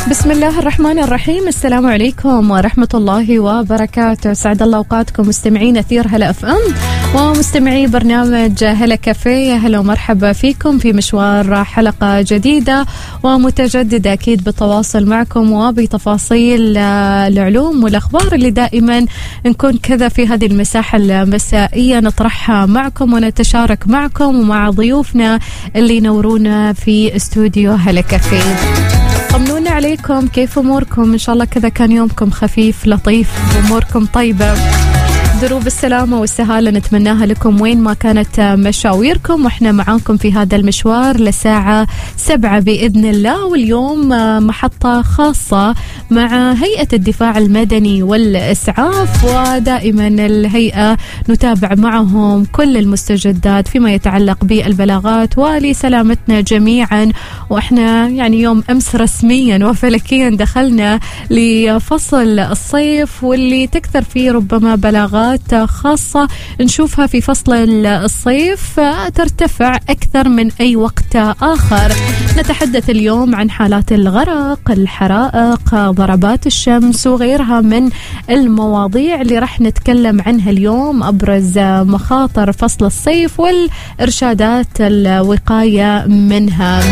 بسم الله الرحمن الرحيم. السلام عليكم ورحمة الله وبركاته. سعد الله أوقاتكم مستمعين أثير هلا اف ام ومستمعي برنامج هلا كافيه. هلا ومرحبا فيكم في مشوار حلقة جديدة ومتجددة أكيد بالتواصل معكم وبتفاصيل العلوم والأخبار اللي دائما نكون كذا في هذه المساحة المسائية نطرحها معكم ونتشارك معكم ومع ضيوفنا اللي ينورونا في استوديو هلا كافيه. طمنونا عليكم، كيف أموركم؟ إن شاء الله كذا كان يومكم خفيف لطيف وأموركم طيبة. دروب السلامة والسهالة نتمناها لكم وين ما كانت مشاويركم، وإحنا معاكم في هذا المشوار لساعة 7 بإذن الله. واليوم محطة خاصة مع هيئة الدفاع المدني والإسعاف، ودائما الهيئة نتابع معهم كل المستجدات فيما يتعلق بالبلاغات ولسلامتنا جميعا. وإحنا يعني يوم أمس رسميا وفلكيا دخلنا لفصل الصيف واللي تكثر فيه ربما بلاغات خاصة نشوفها في فصل الصيف ترتفع أكثر من أي وقت آخر. نتحدث اليوم عن حالات الغرق، الحرائق، ضربات الشمس وغيرها من المواضيع اللي راح نتكلم عنها اليوم، أبرز مخاطر فصل الصيف والإرشادات الوقاية منها.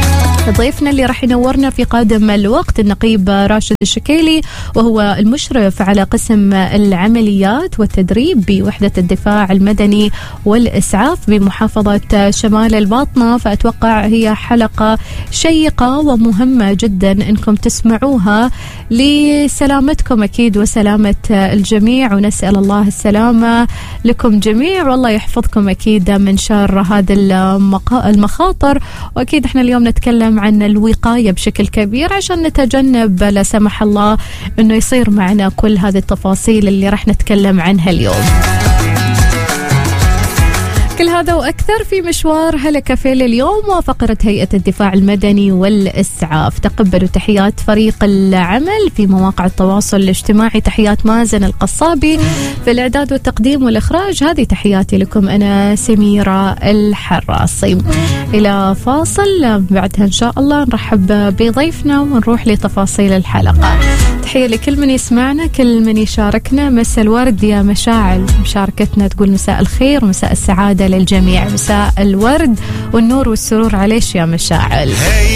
ضيفنا اللي راح ينورنا في قادم الوقت النقيب راشد الشكيلي، وهو المشرف على قسم العمليات والتدريب بوحدة الدفاع المدني والإسعاف بمحافظة شمال الباطنة. فأتوقع هي حلقة شيقة ومهمة جدا إنكم تسمعوها لسلامتكم أكيد وسلامة الجميع، ونسأل الله السلامة لكم جميع والله يحفظكم أكيد من شر هذه المخاطر. وأكيد إحنا اليوم نتكلم عن الوقاية بشكل كبير عشان نتجنب لا سمح الله أنه يصير معنا كل هذه التفاصيل اللي راح نتكلم عنها اليوم. كل هذا وأكثر في مشوار هلا كافيه اليوم وفقرة هيئة الدفاع المدني والإسعاف. تقبلوا تحيات فريق العمل في مواقع التواصل الاجتماعي. تحيات مازن القصابي في الإعداد والتقديم والإخراج. هذه تحياتي لكم أنا سميرة الحراسي. إلى فاصل بعدها إن شاء الله نرحب بضيفنا ونروح لتفاصيل الحلقة. تحية لكل من يسمعنا، كل من يشاركنا. مساء الورد يا مشاعل. مشاركتنا تقول مساء الخير ومساء السعادة للجميع. مساء الورد والنور والسرور عليش يا مشاعل.